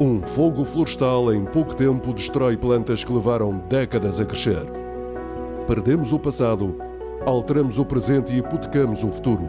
Um fogo florestal em pouco tempo destrói plantas que levaram décadas a crescer. Perdemos o passado, alteramos o presente e hipotecamos o futuro.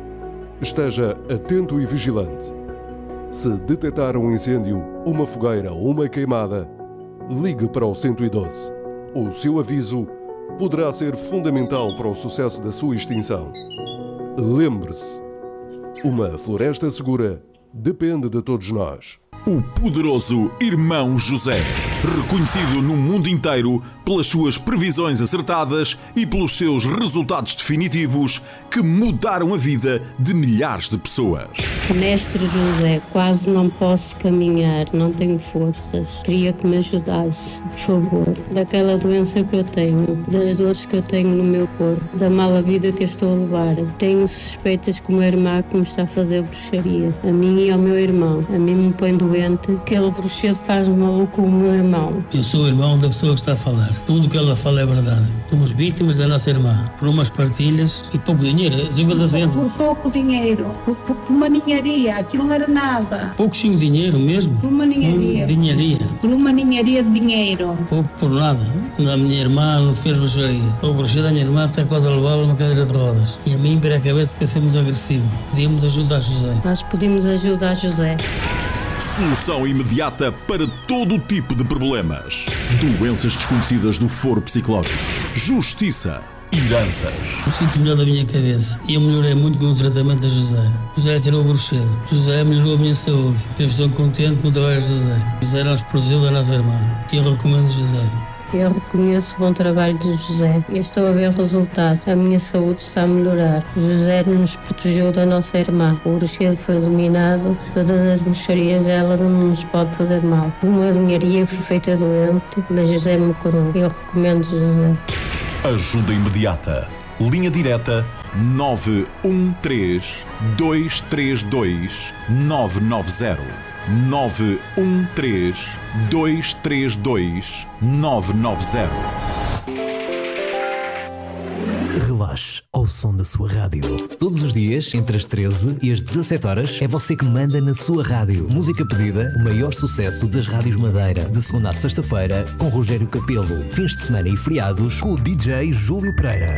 Esteja atento e vigilante. Se detectar um incêndio, uma fogueira ou uma queimada, ligue para o 112. O seu aviso poderá ser fundamental para o sucesso da sua extinção. Lembre-se, uma floresta segura depende de todos nós. O poderoso Irmão José, reconhecido no mundo inteiro pelas suas previsões acertadas e pelos seus resultados definitivos que mudaram a vida de milhares de pessoas. Mestre José, quase não posso caminhar, não tenho forças. Queria que me ajudasse, por favor, daquela doença que eu tenho, das dores que eu tenho no meu corpo, da mala vida que eu estou a levar. Tenho suspeitas que o meu irmão que me está a fazer bruxaria, a mim e ao meu irmão. A mim me põe doente, aquele bruxedo faz-me maluco o meu irmão. Eu sou o irmão da pessoa que está a falar. Tudo o que ela fala é verdade. Somos vítimas da nossa irmã, por umas partilhas e pouco dinheiro. Por pouco dinheiro, por uma ninharia, aquilo não era nada. Pouquinho dinheiro mesmo? Por uma ninharia. Por uma ninharia de dinheiro. Pouco por nada. A minha irmã não fez bruxaria. O bruxedo da minha irmã até quase levá-la numa cadeira de rodas. E a mim, para a cabeça, que ser muito agressivo. Pedimos ajuda a José. Nós pedimos ajuda a José. Solução imediata para todo tipo de problemas. Doenças desconhecidas do foro psicológico. Justiça. Heranças. Eu sinto melhor da minha cabeça e eu melhorei muito com o tratamento da José. José tirou o bruxedo. José melhorou a minha saúde. Eu estou contente com o trabalho de José. José nos protegeu da nossa irmã. E eu recomendo José. Eu reconheço o bom trabalho de José e estou a ver o resultado. A minha saúde está a melhorar. José nos protegeu da nossa irmã. O bruxedo foi eliminado. Todas as bruxarias, ela não nos pode fazer mal. Por uma linharia eu fui feita doente, mas José me curou. Eu recomendo José. Ajuda imediata. Linha direta 913 232 990. 913 232 990. Relaxe ao som da sua rádio. Todos os dias, entre as 13 e as 17 horas, é você que manda na sua rádio. Música pedida, o maior sucesso das rádios Madeira. De segunda a sexta-feira, com Rogério Capelo. Fins de semana e feriados, com o DJ Júlio Pereira.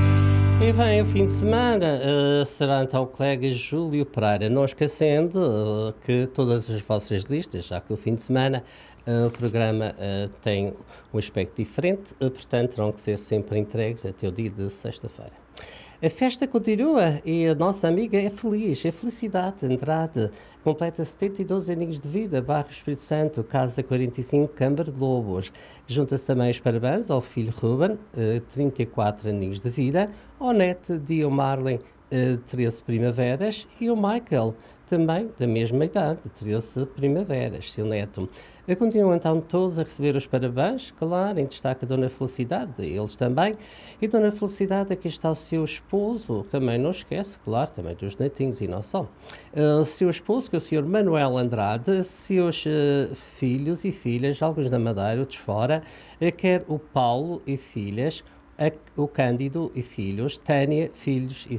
E vem o fim de semana, será então o colega Júlio Pereira, não esquecendo que todas as vossas listas, já que o fim de semana o programa tem um aspecto diferente, portanto terão que ser sempre entregues até o dia de sexta-feira. A festa continua e a nossa amiga é feliz, é Felicidade Andrade, completa 72 aninhos de vida, bairro Espírito Santo, casa 45, Câmara de Lobos. Junta-se também os parabéns ao filho Ruben, 34 aninhos de vida, ao neto Dio Marlin, 13 primaveras, e o Michael, também da mesma idade, 13 primaveras, seu neto. Continuam então todos a receber os parabéns, claro, em destaque a Dona Felicidade, eles também. E Dona Felicidade, aqui está o seu esposo, também não esquece, claro, também dos netinhos e não só. O seu esposo, que é o Sr. Manuel Andrade, seus filhos e filhas, alguns da Madeira, outros fora, quer o Paulo e filhas, o Cândido e filhos, Tânia, filhos e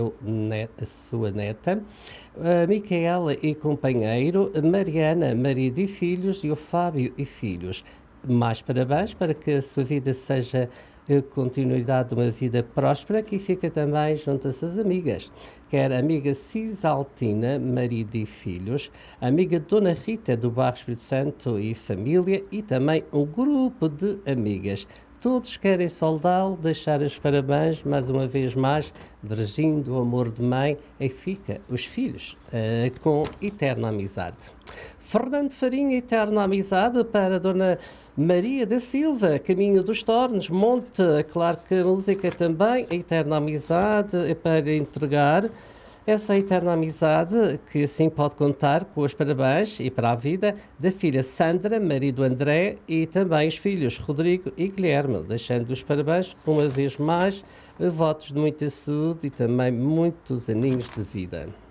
a sua neta, a Micaela e companheiro, Mariana, marido e filhos, e o Fábio e filhos. Mais parabéns para que a sua vida seja a continuidade de uma vida próspera. Aqui fica também junto-se as amigas, quer a amiga Cisaltina, marido e filhos, a amiga Dona Rita do bairro Espírito Santo e família, e também um grupo de amigas. Todos querem saudá-lo, deixar os parabéns, mais uma vez mais, dirigindo o amor de mãe, e fica os filhos com eterna amizade. Fernando Farinha, eterna amizade para Dona Maria da Silva, Caminho dos Tornos, Monte, claro que a música também, a eterna amizade é para entregar. Essa eterna amizade, que assim pode contar com os parabéns e para a vida da filha Sandra, marido André, e também os filhos Rodrigo e Guilherme, deixando os parabéns uma vez mais, votos de muita saúde e também muitos aninhos de vida.